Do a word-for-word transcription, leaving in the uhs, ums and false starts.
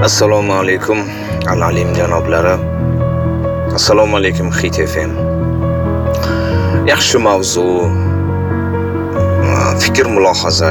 Assalomu alaykum al-alim janoblari. Assalomu alaykum Hit F M. Yaxshi mavzu, fikr mulohaza